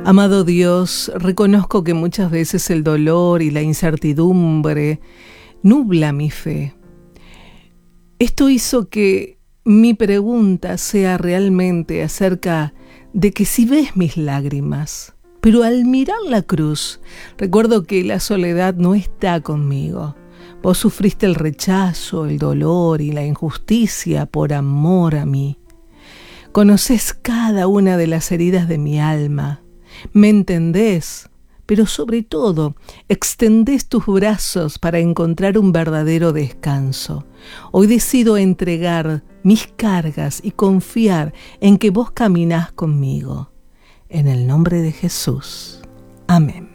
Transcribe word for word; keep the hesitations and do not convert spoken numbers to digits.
Amado Dios, reconozco que muchas veces el dolor y la incertidumbre nubla mi fe. Esto hizo que mi pregunta sea realmente acerca de que si ves mis lágrimas, pero al mirar la cruz, recuerdo que la soledad no está conmigo. Vos sufriste el rechazo, el dolor y la injusticia por amor a mí. Conocés cada una de las heridas de mi alma. Me entendés, pero sobre todo extendés tus brazos para encontrar un verdadero descanso. Hoy decido entregar mis cargas y confiar en que vos caminás conmigo. En el nombre de Jesús. Amén.